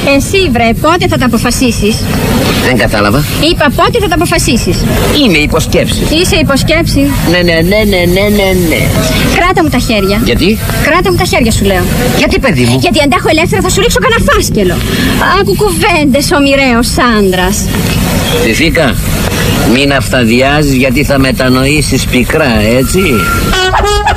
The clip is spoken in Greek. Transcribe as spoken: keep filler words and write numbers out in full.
Εσύ βρε, πότε θα τα αποφασίσεις? Δεν κατάλαβα. Είπα πότε θα τα αποφασίσεις. Είμαι υποσκέψη. Είσαι υποσκέψη. Ναι, ναι, ναι, ναι, ναι, ναι, ναι. Κράτα μου τα χέρια. Γιατί? Κράτα μου τα χέρια σου λέω. Γιατί, παιδί μου? Γιατί αντέχω ελεύθερα θα σου ρίξω κανένα φάσκελο. Άκου κουβέντες ο μοιραίος άντρας. Τυφίκα, μην αυταδιάζεις γιατί θα μετανοήσεις πικρά, έτσι.